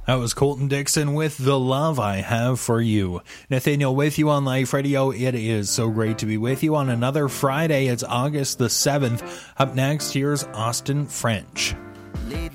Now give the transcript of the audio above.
That was Colton Dixon with The Love I Have for You. Nathaniel with you on Life Radio. It is so great to be with you on another Friday. It's August the 7th. Up next, here's Austin French.